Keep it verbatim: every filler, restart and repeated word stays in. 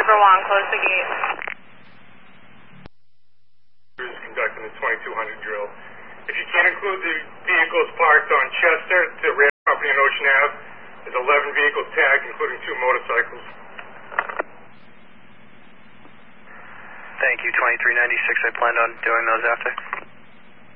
Super One, close the gate. Conducting the twenty-two hundred drill. If you can't include the vehicles parked on Chester, the rail company on Ocean Ave, there's eleven vehicles tagged, including two motorcycles. Thank you, twenty-three ninety-six. I planned on doing those after.